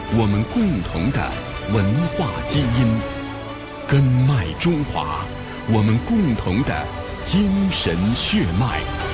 我们共同的文化基因，根脉中华，我们共同的精神血脉。